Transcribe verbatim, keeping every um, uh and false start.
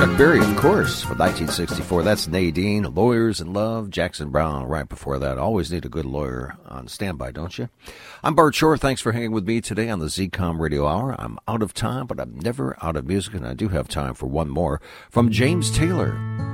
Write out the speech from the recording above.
Chuck Berry, of course, with nineteen sixty-four. That's Nadine, Lawyers in Love. Jackson Browne right before that. Always need a good lawyer on standby, don't you? I'm Bart Shore. Thanks for hanging with me today on the Z COM Radio Hour. I'm out of time, but I'm never out of music, and I do have time for one more from James Taylor.